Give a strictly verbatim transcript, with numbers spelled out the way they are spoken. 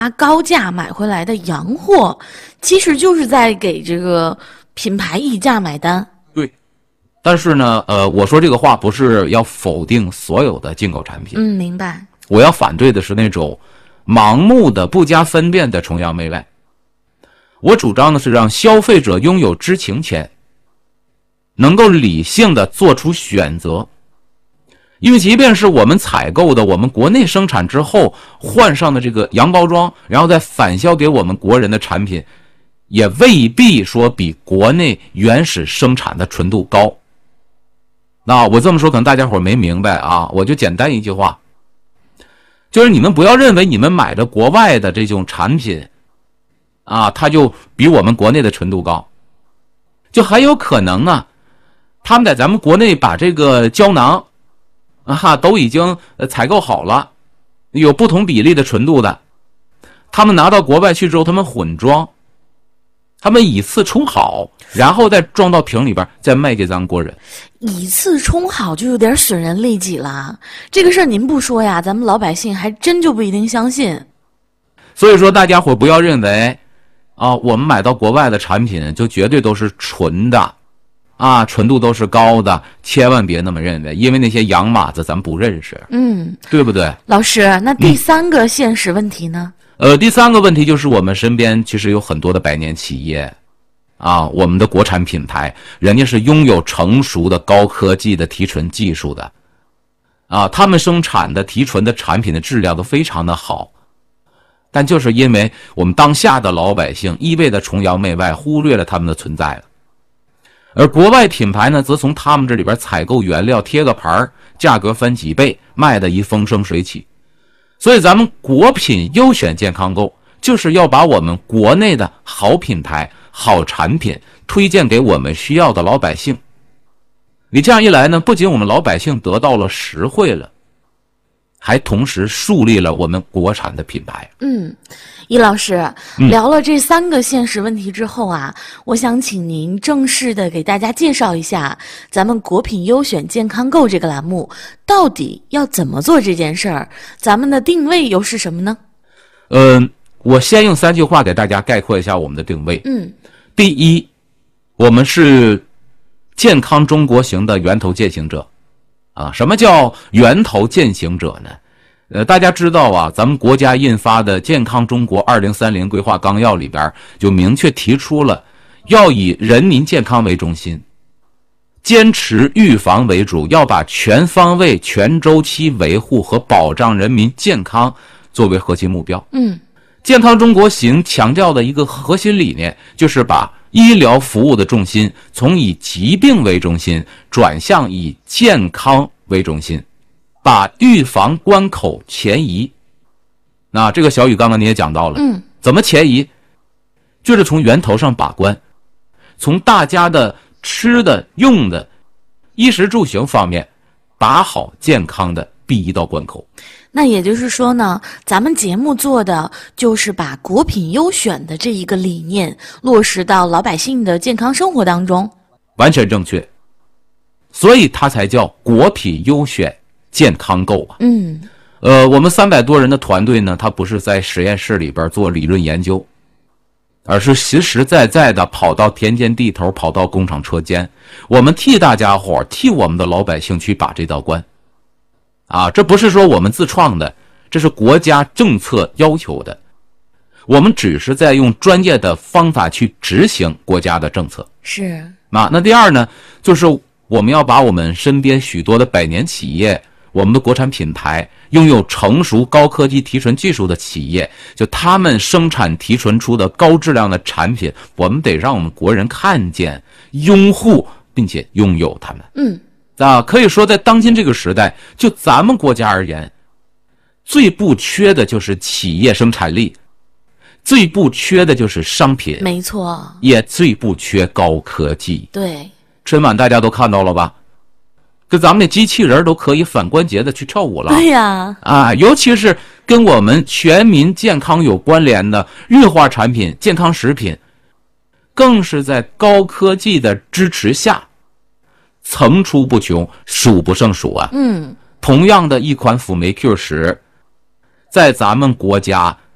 高价买回来的洋货，其实就是在给这个品牌溢价买单。 对，但是呢，呃，我说这个话不是要否定所有的进口产品。 嗯，明白。 我要反对的是那种盲目的、不加分辨的崇洋媚外。我主张的是让消费者拥有知情权，能够理性的做出选择。因为即便是我们采购的我们国内生产之后换上的这个洋包装，然后再返销给我们国人的产品，也未必说比国内原始生产的纯度高。那我这么说可能大家伙没明白啊，我就简单一句话，就是你们不要认为你们买的国外的这种产品啊，它就比我们国内的纯度高。就很有可能啊，他们在咱们国内把这个胶囊啊都已经采购好了，有不同比例的纯度的，他们拿到国外去之后，他们混装，他们以次充好，然后再装到瓶里边，再卖给咱们国人。 以次充好就有点损人利己了，这个事儿您不说呀，咱们老百姓还真就不一定相信。 所以说大家伙不要认为啊，我们买到国外的产品就绝对都是纯的啊，纯度都是高的，千万别那么认为，因为那些洋码子咱不认识。 嗯， 对不对？ 老师，那第三个现实问题呢？ 嗯、呃，第三个问题就是我们身边其实有很多的百年企业啊，我们的国产品牌，人家是拥有成熟的高科技的提纯技术的啊，他们生产的提纯的产品的质量都非常的好，但就是因为我们当下的老百姓一味的崇洋媚外，忽略了他们的存在了。而国外品牌呢，则从他们这里边采购原料，贴个牌，价格翻几倍，卖的一风生水起。所以咱们国品优选健康购，就是要把我们国内的好品牌、好产品推荐给我们需要的老百姓。你这样一来呢，不仅我们老百姓得到了实惠了，还同时树立了我们国产的品牌。 嗯，易老师，聊了这三个现实问题之后啊，嗯、我想请您正式的给大家介绍一下咱们国品优选健康购这个栏目到底要怎么做这件事儿，咱们的定位又是什么呢？ 嗯、呃，我先用三句话给大家概括一下我们的定位。 嗯， 第一，我们是健康中国行的源头践行者。啊，什么叫源头践行者呢？呃，大家知道啊，咱们国家印发的《健康中国二零三零规划纲要》里边就明确提出了，要以人民健康为中心，坚持预防为主，要把全方位、全周期维护和保障人民健康作为核心目标。 嗯， 健康中国行强调的一个核心理念，就是把医疗服务的重心从以疾病为中心转向以健康为中心，把预防关口前移。那这个小雨刚刚你也讲到了， 嗯， 怎么前移？就是从源头上把关，从大家的吃的、用的、衣食住行方面，把好健康的第一道关口。 那也就是说呢，咱们节目做的就是把国品优选的这一个理念落实到老百姓的健康生活当中。 完全正确，所以它才叫国品优选健康购啊。 嗯， 呃，我们三百多人的团队呢，它不是在实验室里边做理论研究，而是实实在在的跑到田间地头，跑到工厂车间，我们替大家伙，替我们的老百姓去把这道关。啊，这不是说我们自创的，这是国家政策要求的，我们只是在用专业的方法去执行国家的政策。 是啊，那第二呢，就是我们要把我们身边许多的百年企业，我们的国产品牌，拥有成熟高科技提纯技术的企业，就他们生产提纯出的高质量的产品，我们得让我们国人看见、拥护，并且拥有它们。 嗯。 啊，可以说在当今这个时代，就咱们国家而言，最不缺的就是企业生产力，最不缺的就是商品， 没错， 也最不缺高科技。 对， 春晚大家都看到了吧？跟咱们那机器人都可以反关节的去跳舞了。 对呀， 啊，尤其是跟我们全民健康有关联的日化产品、健康食品，更是在高科技的支持下，层出不穷，数不胜数啊。 嗯， 同样的一款辅酶 Q 十，在咱们国家